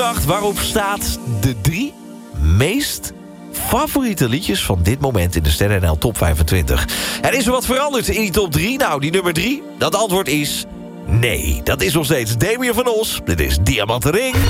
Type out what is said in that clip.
Waarop staat de 3 meest favoriete liedjes van dit moment in de Ster.nl Top 25. Er is er wat veranderd in die top 3. Nou, die nummer 3, dat antwoord is nee. Dat is nog steeds Damien van Os. Dit is Diamanten Ring.